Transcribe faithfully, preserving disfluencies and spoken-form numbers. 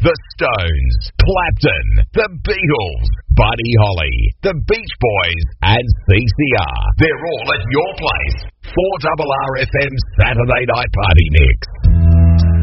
The Stones, Clapton, The Beatles, Buddy Holly, The Beach Boys, and C C R. They're all at your place. four R R F M Saturday Night Party Mix.